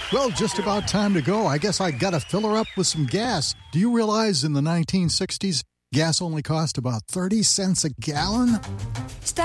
Well, just about time to go. I guess I gotta fill her up with some gas. Do you realize in the 1960s, gas only cost about 30 cents a gallon? Stop